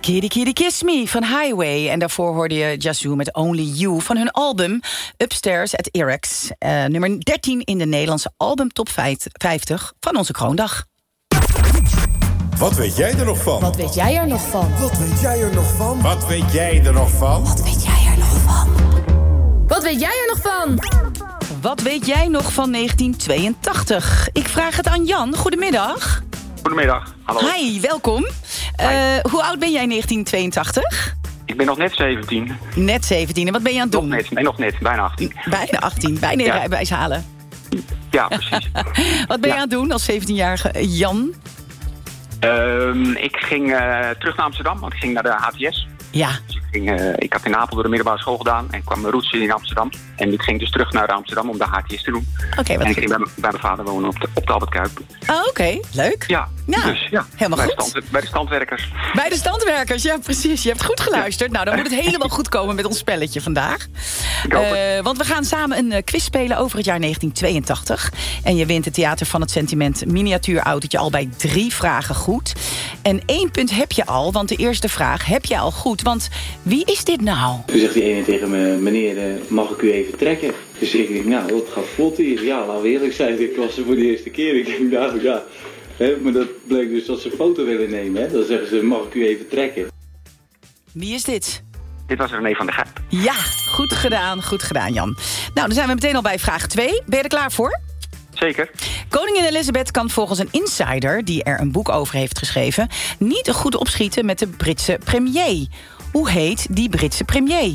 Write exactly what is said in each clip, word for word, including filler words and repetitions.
Kitty Kitty Kiss Me van Highway. En daarvoor hoorde je Yazoo met Only You van hun album Upstairs at Erex. Uh, nummer dertien in de Nederlandse album top vijftig van onze Kroondag. Wat weet jij er nog van? Wat weet jij er nog van? Wat weet jij er nog van? Wat weet jij er nog van? Wat weet jij er nog van? Wat weet jij er nog van? Wat weet jij nog van negentien tweeëntachtig? Ik vraag het aan Jan. Goedemiddag. Goedemiddag, hallo. Hi, welkom. Uh, hoe oud ben jij in negentien tweeëntachtig? Ik ben nog net zeventien. Net zeventien. En wat ben je aan het doen? Nog net, nee, nog net, bijna achttien. Bijna achttien, bijna ja. je rijbewijs halen. Ja, precies. Wat ben je ja. aan het doen als zeventienjarige Jan? Um, ik ging uh, terug naar Amsterdam, want ik ging naar de H T S. Ja. Dus ik, ging, uh, ik had in Apeldoorn de middelbare school gedaan en kwam mijn roots in Amsterdam. En ik ging dus terug naar Amsterdam om de H T S te doen. Oké, okay, wat en ik goed. ging bij, m- bij mijn vader wonen op de, op de Albert Kuip. Oh, oké. Okay. Leuk. Ja, ja. Dus, ja. Helemaal bij goed. De stand, bij de standwerkers. Bij de standwerkers, ja precies. Je hebt goed geluisterd. Ja. Nou, dan moet het helemaal goed komen met ons spelletje vandaag. Ik hoop het. Uh, want we gaan samen een uh, quiz spelen over het jaar negentien tweeëntachtig. En je wint het Theater van het Sentiment miniatuurautootje al bij drie vragen goed. En één punt heb je al, want de eerste vraag heb je al goed. Want wie is dit nou? Toen zegt die ene tegen me, meneer, mag ik u even trekken? Dus ik denk, nou, dat gaat vlot hier. Ja, laten we eerlijk zijn, ik was er voor de eerste keer. Ik denk, nou ja, hè, maar dat bleek dus dat ze een foto willen nemen. Hè? Dan zeggen ze, mag ik u even trekken? Wie is dit? Dit was René van der Gijp. Ja, goed gedaan, goed gedaan Jan. Nou, dan zijn we meteen al bij vraag twee. Ben je er klaar voor? Zeker. Koningin Elizabeth kan volgens een insider, die er een boek over heeft geschreven, niet goed opschieten met de Britse premier. Hoe heet die Britse premier?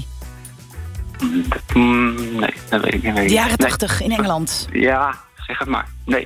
Mm, nee, dat weet ik niet. De jaren Nee. tachtig in Engeland. Ja, zeg het maar. Nee.